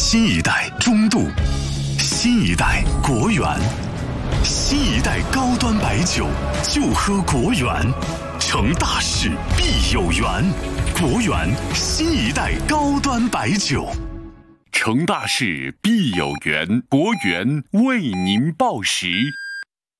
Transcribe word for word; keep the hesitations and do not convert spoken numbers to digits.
新一代中度，新一代国源，新一代高端白酒，就喝国源，成大事必有缘。国源新一代高端白酒， 成大事必有缘，国源为您报时。